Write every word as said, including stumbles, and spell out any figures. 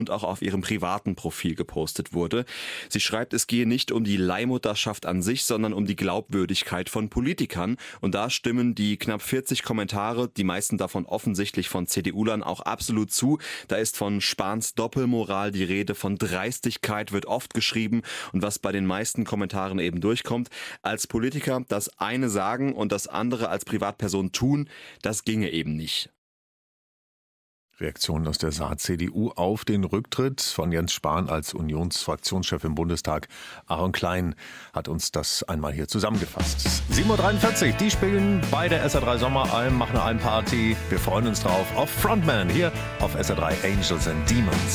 und auch auf ihrem privaten Profil gepostet wurde. Sie schreibt, es gehe nicht um die Leihmutterschaft an sich, sondern um die Glaubwürdigkeit von Politikern. Und da stimmen die knapp vierzig Kommentare, die meisten davon offensichtlich von CDU-Lern, auch absolut zu. Da ist von Spahns Doppelmoral die Rede, von Dreistigkeit wird oft geschrieben. Und was bei den meisten Kommentaren eben durchkommt, als Politiker das eine sagen und das andere als Privatperson tun, das ginge eben nicht. Reaktionen aus der Saar-C D U auf den Rücktritt von Jens Spahn als Unionsfraktionschef im Bundestag. Aaron Klein hat uns das einmal hier zusammengefasst. sieben Uhr dreiundvierzig, die spielen bei der S R drei Sommeralm, machen eine Almparty. Wir freuen uns drauf auf Frontman hier auf S R drei Angels and Demons.